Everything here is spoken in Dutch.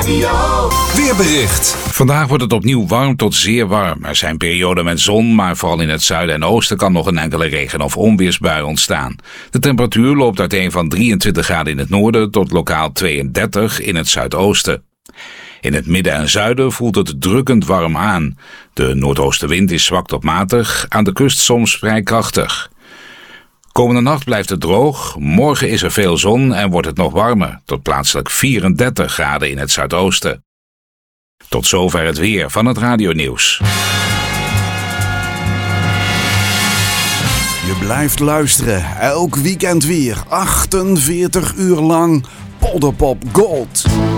Weerbericht. Vandaag wordt het opnieuw warm tot zeer warm. Er zijn perioden met zon, maar vooral in het zuiden en oosten kan nog een enkele regen- of onweersbui ontstaan. De temperatuur loopt uiteen van 23 graden in het noorden tot lokaal 32 in het zuidoosten. In het midden en zuiden voelt het drukkend warm aan. De noordoostenwind is zwak tot matig, aan de kust soms vrij krachtig. Komende nacht blijft het droog, morgen is er veel zon en wordt het nog warmer, tot plaatselijk 34 graden in het zuidoosten. Tot zover het weer van het radionieuws. Je blijft luisteren, elk weekend weer, 48 uur lang, Polderpop Gold.